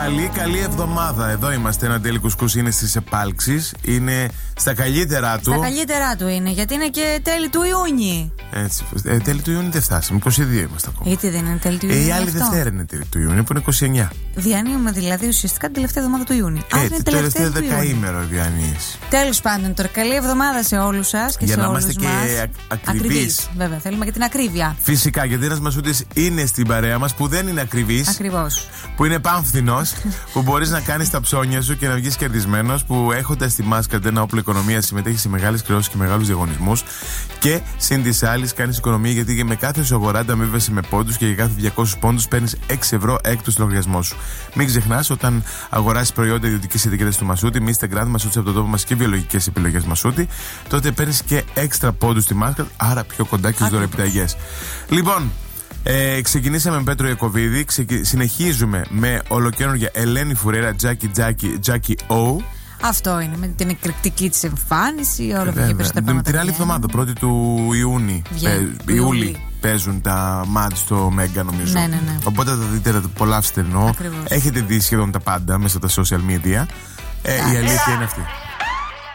Καλή εβδομάδα. Εδώ είμαστε. Ένα τέλει κουσκούς είναι στις επάλξεις. Είναι στα καλύτερά του. Στα καλύτερά του είναι, γιατί είναι και τέλη του Ιούνιου. Έτσι. Τέλη του Ιούνιου δεν φτάσαμε. 22 είμαστε ακόμα. Γιατί δεν είναι τέλη του Ιούνιου? Η άλλη Δευτέρα είναι τέλη του Ιούνιου, που είναι 29. Διανύουμε δηλαδή ουσιαστικά την τελευταία εβδομάδα του Ιούνιου. Έτσι, το τελευταίο δεκαήμερο διανύεις. Τέλος πάντων, τώρα καλή εβδομάδα σε όλους σας και για σε να όλους είμαστε μας. Και ακριβείς. Βέβαια, θέλουμε και την ακρίβεια. Φυσικά, γιατί ένας Μασούτης είναι στην παρέα μας που δεν είναι ακριβής. Ακριβώς. Που είναι πάμφθηνος, που μπορείς να κάνεις τα ψώνια σου και να βγεις κερδισμένος, που έχοντας τη μάσκα ένα όπλο οικονομία συμμετέχει σε μεγάλες κληρώσεις και μεγάλους διαγωνισμούς και συν της άλλης κάνεις οικονομία, γιατί με κάθε σου αγορά ανταμείβεσαι με πόντους και για κάθε 200 πόντους παίρνεις 6 ευρώ έκτος στο λογαριασμό σου. Μην ξεχνάς, όταν αγοράσεις προϊόντα ιδιωτικής ετικέτας του Μασούτη, με Instagram Μασούτη από τον τόπο μας και βιολογικές επιλογές Μασούτη, τότε παίρνεις και έξτρα πόντους στη μάσκα, άρα πιο κοντά και στις δωρεπιταγές. Λοιπόν. Ξεκινήσαμε με Πέτρο Ιακωβίδη. Συνεχίζουμε με ολοκαίνουργια Ελένη Φουρέρα, Τζάκι O. Αυτό είναι, με την εκρηκτική της εμφάνιση. Όλο βγήκε περισσότερα πράγματα. Την άλλη εβδομάδα, 1η του Ιούλη, παίζουν τα μάτς στο Μέγκα, νομίζω. Ναι. Οπότε θα δείτε, θα το απολαύσετε ενώ. Έχετε δει σχεδόν τα πάντα μέσα από τα social media. Η αλήθεια είναι αυτή.